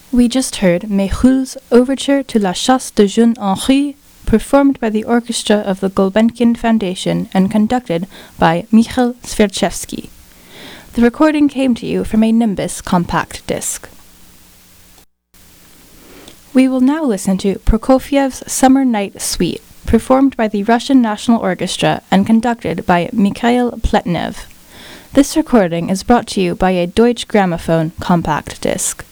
We just heard Méhul's Overture to La Chasse de Jeune Henri, performed by the orchestra of the Gulbenkian Foundation and conducted by Michal Svierczewski. The recording came to you from a Nimbus compact disc. We will now listen to Prokofiev's Summer Night Suite, performed by the Russian National Orchestra and conducted by Mikhail Pletnev. This recording is brought to you by a Deutsche Grammophon compact disc.